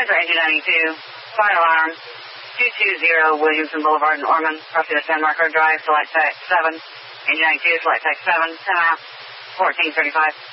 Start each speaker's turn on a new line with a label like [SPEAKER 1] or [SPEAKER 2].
[SPEAKER 1] Center Engine 92, fire alarm, 220 Williamson Boulevard in Ormond, roughly the 10 marker drive, select type 7, Engine 92, select type 7, 10 out, 1435.